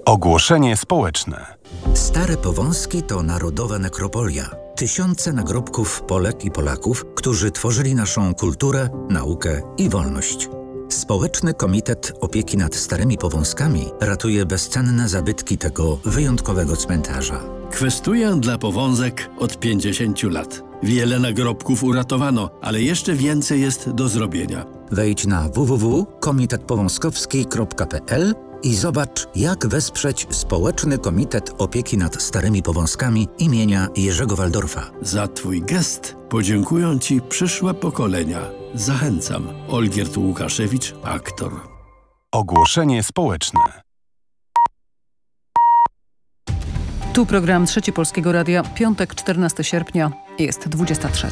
Ogłoszenie społeczne. Stare Powązki to narodowa nekropolia. Tysiące nagrobków Polek i Polaków, którzy tworzyli naszą kulturę, naukę i wolność. Społeczny Komitet Opieki nad Starymi Powązkami ratuje bezcenne zabytki tego wyjątkowego cmentarza. Kwestuję dla Powązek od 50 lat. Wiele nagrobków uratowano, ale jeszcze więcej jest do zrobienia. Wejdź na www.komitetpowązkowski.pl i zobacz, jak wesprzeć Społeczny Komitet Opieki nad Starymi Powązkami imienia Jerzego Waldorfa. Za Twój gest podziękują Ci przyszłe pokolenia. Zachęcam. Olgierd Łukaszewicz, aktor. Ogłoszenie społeczne. Tu program Trzeci Polskiego Radia, piątek 14 sierpnia, jest 23.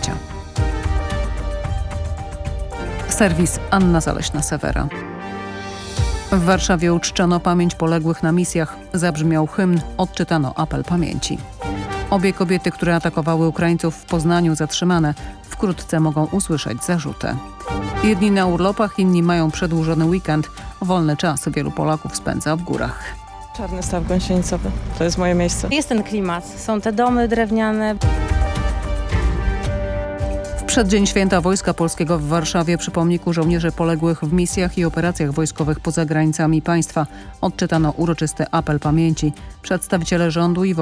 Serwis Anna Zaleśna-Sewera. W Warszawie uczczono pamięć poległych na misjach, zabrzmiał hymn, odczytano apel pamięci. Obie kobiety, które atakowały Ukraińców w Poznaniu, zatrzymane, wkrótce mogą usłyszeć zarzuty. Jedni na urlopach, inni mają przedłużony weekend. Wolny czas wielu Polaków spędza w górach. Czarny Staw Gąsienicowy. To jest moje miejsce. Jest ten klimat. Są te domy drewniane. W przeddzień Święta Wojska Polskiego w Warszawie przy pomniku żołnierzy poległych w misjach i operacjach wojskowych poza granicami państwa odczytano uroczysty apel pamięci. Przedstawiciele rządu i